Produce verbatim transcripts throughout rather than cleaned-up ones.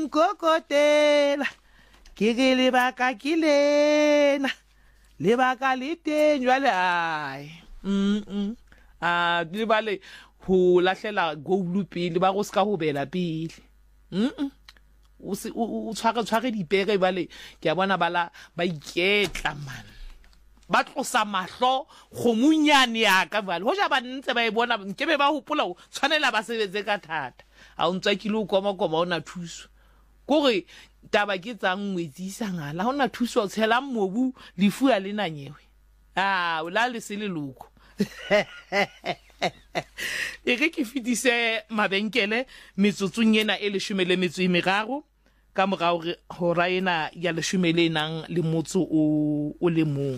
nkokotela ke ge lebaka ke lena lebaka le teng jwale ai mm ah le bale ho lahlela goulu pele ba go ska ho bela pele mm o se o tshware tshware dipere bale ke a bona bala ba iketla man ba tlosa mahlo khomunyane ya ka bale ho ja ba ntse ba e bona ke be ba hopola o tshwanela ba sebetse ka thata a o ntsa kile o koma koma ona thuso gore taba ke tsa ngwetsisa ngala hona thuso o tshela mobu lefua le nanyewe ah o la le se le loko e re ke fitise mabenkele metsotsong ena e leshome metso e meraro ka morao ho raena ya leshome le nang le motso o o le mong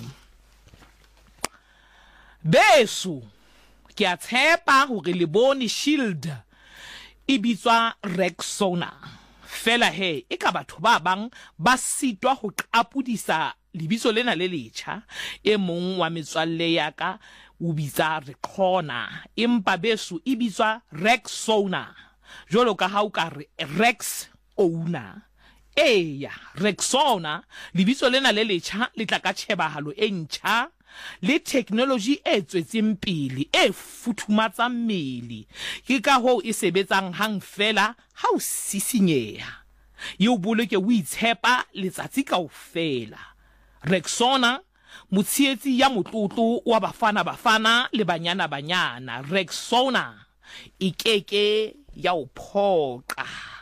beso ke a tshepa hore le bone shield e bitswa Rexona fela he e ka batho ba bang ba sitwa ho qapodisa lebitso lena le letjha e mong wa metswalle ya ka o bitsa Rexona empa beso e bitswa Rexona jolo ka ha o ka re Rex owner eya Rexona lebitso lena le letjha le tla ka tshebahalo e ntjha le technology e tswetseng pele e futhumatsa mmele ke ka ho e sebetsang hang fela ha o sisinyeha yo boloke o itshepa letsatsi kaofela Rexona motsietsi ya motlotlo wa bafana bafana le banyana banyana Rexona ikeke ya o phoqa